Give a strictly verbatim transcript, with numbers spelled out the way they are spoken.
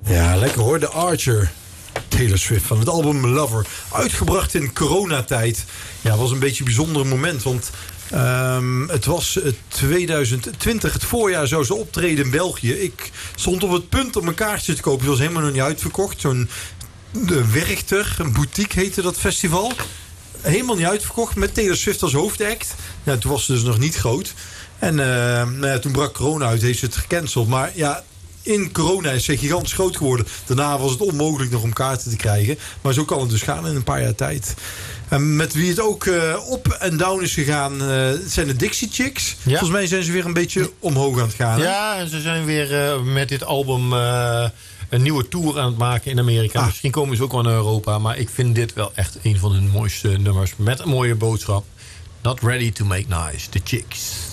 Ja, lekker hoor. The Archer. Taylor Swift van het album Lover. Uitgebracht in coronatijd. Ja, was een beetje een bijzonder moment. Want um, het was twintig twintig, het voorjaar zou ze optreden in België. Ik stond op het punt om een kaartje te kopen. Het was helemaal nog niet uitverkocht. Zo'n de Werchter, een boutique heette dat festival. Helemaal niet uitverkocht. Met Taylor Swift als hoofdact. Ja, toen was ze dus nog niet groot. En uh, nou ja, toen brak corona uit. Heeft ze het gecanceld. Maar ja... In corona is ze gigantisch groot geworden. Daarna was het onmogelijk nog om kaarten te krijgen. Maar zo kan het dus gaan in een paar jaar tijd. En met wie het ook uh, op en down is gegaan... Uh, zijn de Dixie Chicks. Ja. Volgens mij zijn ze weer een beetje omhoog aan het gaan. Hè? Ja, en ze zijn weer uh, met dit album... Uh, een nieuwe tour aan het maken in Amerika. Ah. Misschien komen ze ook wel naar Europa. Maar ik vind dit wel echt een van hun mooiste nummers. Met een mooie boodschap. Not ready to make nice. The Chicks.